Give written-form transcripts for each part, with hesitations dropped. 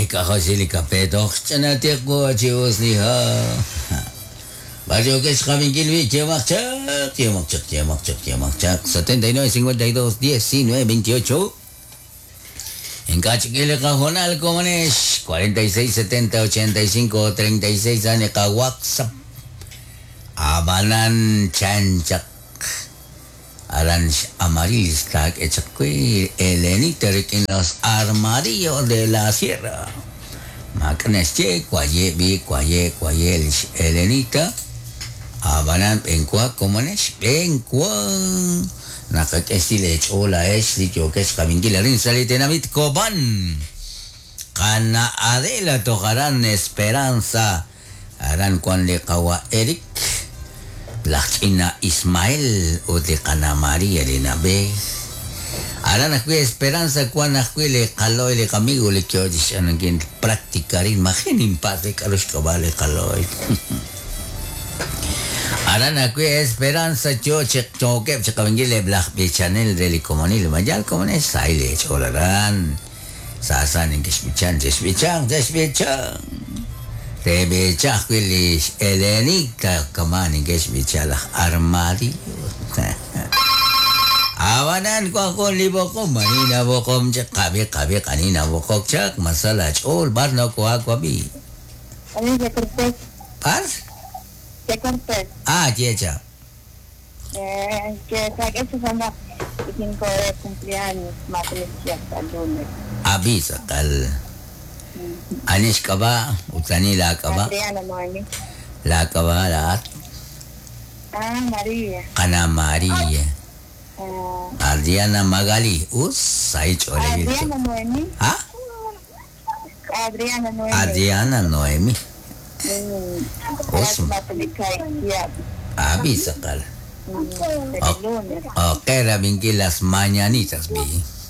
Kahosilika petok chanatik ko chius liha. Bajo que es Javi Gilvi, Chemachak, 79, 52, 19, 28. En Cachiquile Cajonal, Comunes, 46, 70, 85, 36, Aneca WhatsApp. Abanan Chanchak. Aran Amarilis, Tag, Echakui, Elenita, en los armadillos de la sierra. Macanesche, Quaye, Quaye, Elenita. Abanan Penkua, Comunes, Penkua. Nakakestile, Chola, Esli, Jokes, Camingilarin, Salitenamit, Coban. Cana Adela, Tojarán, Esperanza. Aran Juan de Kawa, Eric. Lakina Ismael o de Canamaría de Nabe. Aran Acue Esperanza, Juan Acuele, Caloy, le Camigo, le Kyodishan again, practicar imagen en paz de Carlos Cabale, Caloy. Aran Acue Esperanza, Choche, Choque, Chacavingile, Black Chanel, Reli Comonil, Mayal, Comones, Saile, Cholaran, Sasan, en Kishmichan, Despichan. Tebe chakwilis Elenita kamani gesbichalah armadi. Awanan ko ako libokom manina bokom chak kabe kanina bokok chak masalah chol bar no ko bi. Ano Jakarta? Par? Jakarta. Jecha. Que saque su fama y 5 de cumpleaños más al lunes. Abisa kal. Anis ka ba? Utani la ka ba? Adriana Noemi. La ka ba lahat? Maria. Kana Maria. Adriana Magali. Say chole. Adriana Noemi. Ha? Adriana Noemi. Adriana Noemi. Osma. Abisa kal. El lunes. Okay, rabingki las mañanitas, bi.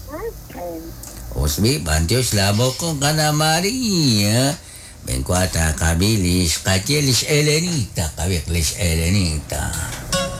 Osbi, bantios labo con Kana Maria. Bencuata, Cabilis, Cachelis, Elenita, Cabeclis, Elenita.